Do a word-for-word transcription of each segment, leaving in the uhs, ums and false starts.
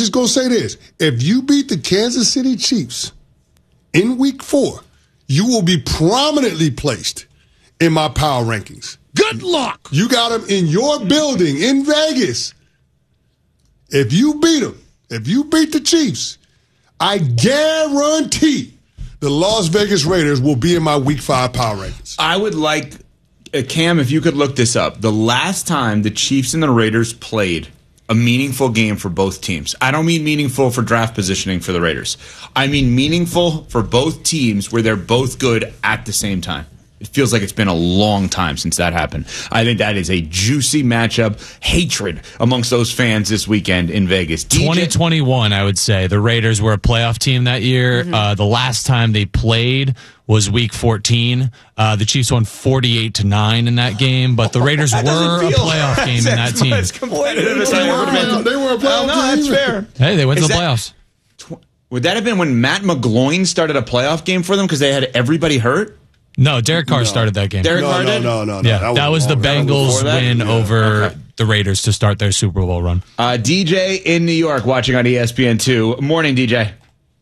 just going to say this. If you beat the Kansas City Chiefs in week four, you will be prominently placed in my power rankings. Good luck. You got them in your building in Vegas. If you beat them, if you beat the Chiefs, I guarantee the Las Vegas Raiders will be in my week five power rankings. I would like, uh, Cam, if you could look this up. The last time the Chiefs and the Raiders played a meaningful game for both teams. I don't mean meaningful for draft positioning for the Raiders. I mean meaningful for both teams where they're both good at the same time. It feels like it's been a long time since that happened. I think that is a juicy matchup. Hatred amongst those fans this weekend in Vegas. D J- twenty twenty-one, I would say. The Raiders were a playoff team that year. Mm-hmm. Uh, the last time they played was week fourteen. Uh, the Chiefs won forty-eight to nine in that game, but the Raiders were a playoff game in that team. As competitive as I would have been. They were a playoff No, that's team. fair. Hey, they went to Is the that- playoffs. Tw- would that have been when Matt McGloin started a playoff game for them because they had everybody hurt? No, Derek Carr no. started that game. Derek no, Carr no, did? no, no, no. Yeah, that was, that was the Bengals win yeah. over okay. the Raiders to start their Super Bowl run. Uh, D J in New York watching on E S P N two. Morning, D J.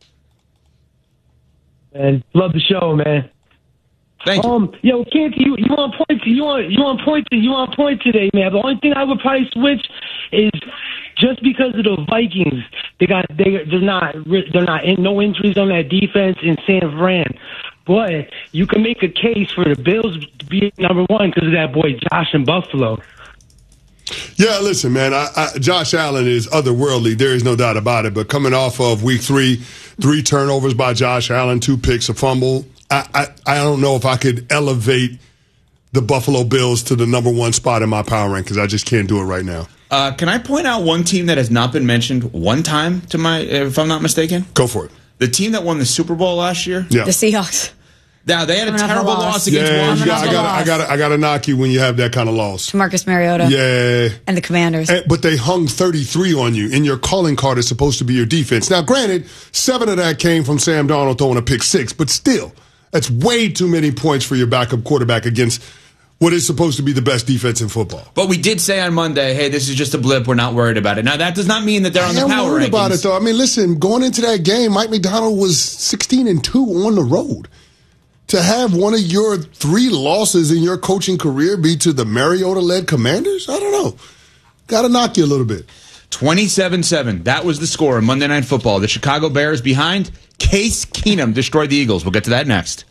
And love the show, man. Thank you. Um, yo, Canty, you you on point? You on you on point? You on point today, man. The only thing I would probably switch is just because of the Vikings. They got they they're not they're not in no injuries on that defense in San Fran. But you can make a case for the Bills to be number one because of that boy Josh in Buffalo. Yeah, listen, man, I, I, Josh Allen is otherworldly. There is no doubt about it. But coming off of week three, three turnovers by Josh Allen, two picks, a fumble, I, I, I don't know if I could elevate the Buffalo Bills to the number one spot in my power rankings. I just can't do it right now. Uh, can I point out one team that has not been mentioned one time, to my, if I'm not mistaken? Go for it. The team that won the Super Bowl last year? Yeah. The Seahawks. Now, they had a Coming off a terrible loss. loss against Yeah, you Washington. got, I got I got I got to knock you when you have that kind of loss. Marcus Mariota. Yeah. And the Commanders. And, but they hung thirty-three on you, and your calling card is supposed to be your defense. Now, granted, seven of that came from Sam Darnold throwing a pick six, but still, that's way too many points for your backup quarterback against what is supposed to be the best defense in football. But we did say on Monday, hey, this is just a blip. We're not worried about it. Now, that does not mean that they're on I the am power worried rankings. about it, though. I mean, listen, going into that game, Mike McDonald was sixteen and two on the road. To have one of your three losses in your coaching career be to the Mariota-led Commanders? I don't know. Got to knock you a little bit. twenty-seven seven. That was the score in Monday Night Football. The Chicago Bears behind. Case Keenum destroyed the Eagles. We'll get to that next.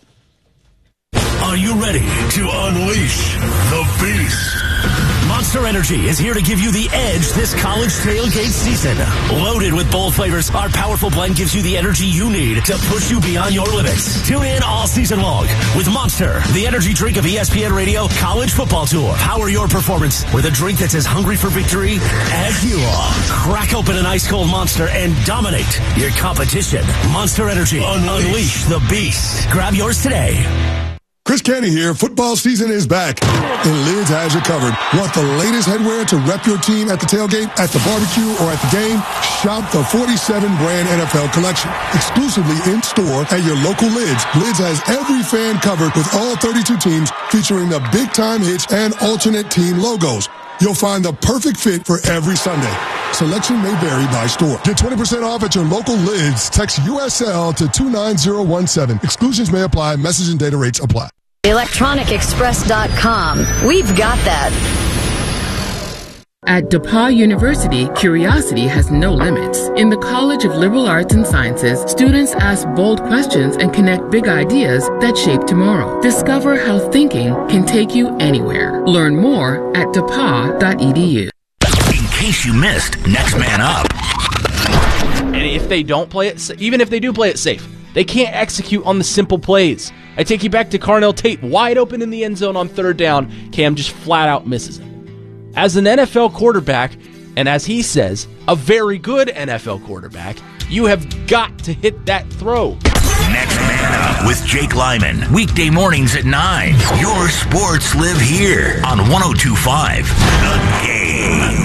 Are you ready to unleash the beast? Monster Energy is here to give you the edge this college tailgate season. Loaded with bold flavors, our powerful blend gives you the energy you need to push you beyond your limits. Tune in all season long with Monster, the energy drink of E S P N Radio College Football Tour. Power your performance with a drink that's as hungry for victory as you are. Crack open an ice-cold Monster and dominate your competition. Monster Energy. Unleash, Unleash the beast. Grab yours today. Chris Canty here. Football season is back, and Lids has you covered. Want the latest headwear to rep your team at the tailgate, at the barbecue, or at the game? Shop the forty-seven brand N F L collection, exclusively in store at your local Lids. Lids has every fan covered with all thirty-two teams, featuring the big-time hits and alternate team logos. You'll find the perfect fit for every Sunday. Selection may vary by store. Get twenty percent off at your local Lids. Text U S L to two nine zero one seven. Exclusions may apply. Message and data rates apply. electronic express dot com. We've got that. At DePauw University, curiosity has no limits. In the College of Liberal Arts and Sciences, students ask bold questions and connect big ideas that shape tomorrow. Discover how thinking can take you anywhere. Learn more at depaw dot e d u. In case you missed, Next Man Up. And if they don't play it, even if they do play it safe, they can't execute on the simple plays. I take you back to Carnell Tate, wide open in the end zone on third down. Cam just flat out misses it. As an N F L quarterback, and as he says, a very good N F L quarterback, you have got to hit that throw. Next Man Up with Jake Lyman. Weekday mornings at nine. Your sports live here on one oh two point five The Game.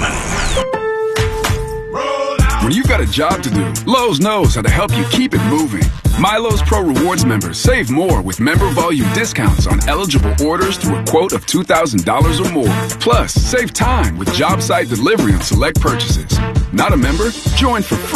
When you've got a job to do, Lowe's knows how to help you keep it moving. MyLowe's Pro Rewards members save more with member volume discounts on eligible orders through a quote of two thousand dollars or more. Plus, save time with job site delivery on select purchases. Not a member? Join for free.